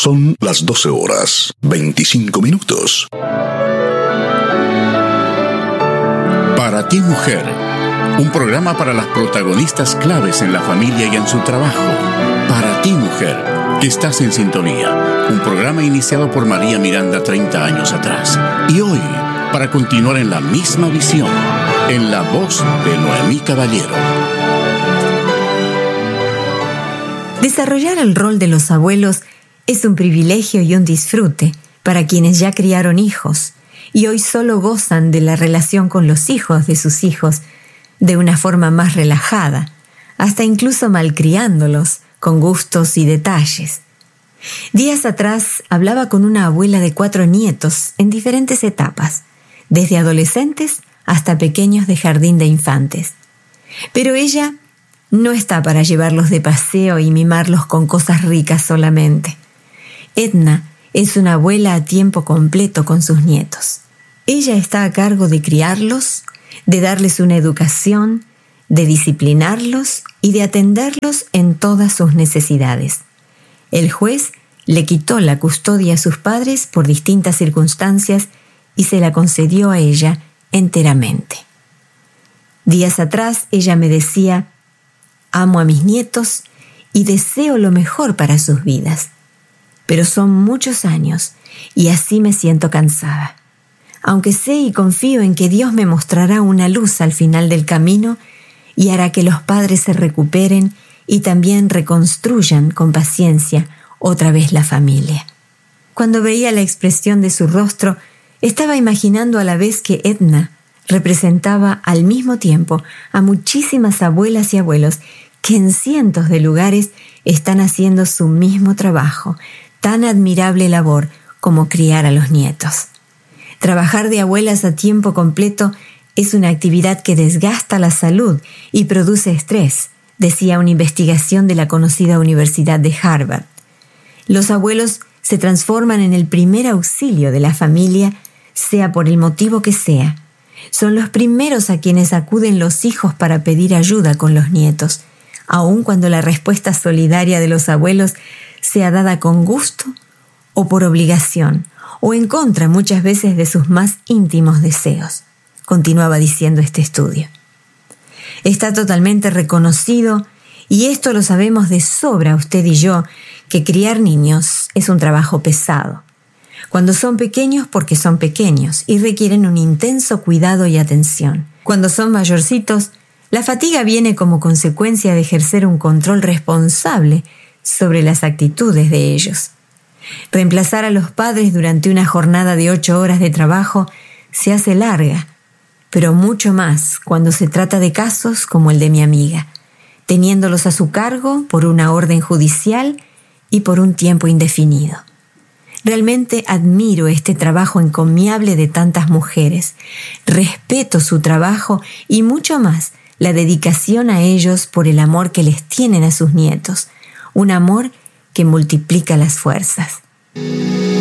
Son las 12 horas, 25 minutos. Para ti, mujer, un programa para las protagonistas claves en la familia y en su trabajo. Para ti, mujer, que estás en sintonía. Un programa iniciado por María Miranda 30 años atrás. Y hoy, para continuar en la misma visión, en la voz de Noemí Caballero. Desarrollar el rol de los abuelos es un privilegio y un disfrute para quienes ya criaron hijos y hoy solo gozan de la relación con los hijos de sus hijos de una forma más relajada, hasta incluso malcriándolos con gustos y detalles. Días atrás hablaba con una abuela de 4 nietos en diferentes etapas, desde adolescentes hasta pequeños de jardín de infantes. Pero ella no está para llevarlos de paseo y mimarlos con cosas ricas solamente. Edna es una abuela a tiempo completo con sus nietos. Ella está a cargo de criarlos, de darles una educación, de disciplinarlos y de atenderlos en todas sus necesidades. El juez le quitó la custodia a sus padres por distintas circunstancias y se la concedió a ella enteramente. Días atrás ella me decía: amo a mis nietos y deseo lo mejor para sus vidas. Pero son muchos años y así me siento cansada. Aunque sé y confío en que Dios me mostrará una luz al final del camino y hará que los padres se recuperen y también reconstruyan con paciencia otra vez la familia. Cuando veía la expresión de su rostro, estaba imaginando a la vez que Edna representaba al mismo tiempo a muchísimas abuelas y abuelos que en cientos de lugares están haciendo su mismo trabajo, tan admirable labor como criar a los nietos. Trabajar de abuelas a tiempo completo es una actividad que desgasta la salud y produce estrés, decía una investigación de la conocida Universidad de Harvard. Los abuelos se transforman en el primer auxilio de la familia, sea por el motivo que sea. Son los primeros a quienes acuden los hijos para pedir ayuda con los nietos, aun cuando la respuesta solidaria de los abuelos sea dada con gusto o por obligación, o en contra muchas veces de sus más íntimos deseos, continuaba diciendo este estudio. Está totalmente reconocido, y esto lo sabemos de sobra usted y yo, que criar niños es un trabajo pesado. Cuando son pequeños, porque son pequeños y requieren un intenso cuidado y atención. Cuando son mayorcitos, la fatiga viene como consecuencia de ejercer un control responsable sobre las actitudes de ellos. Reemplazar a los padres durante una jornada de 8 horas de trabajo se hace larga, pero mucho más cuando se trata de casos como el de mi amiga, teniéndolos a su cargo por una orden judicial y por un tiempo indefinido. Realmente admiro este trabajo encomiable de tantas mujeres. Respeto su trabajo y mucho más la dedicación a ellos por el amor que les tienen a sus nietos, un amor que multiplica las fuerzas.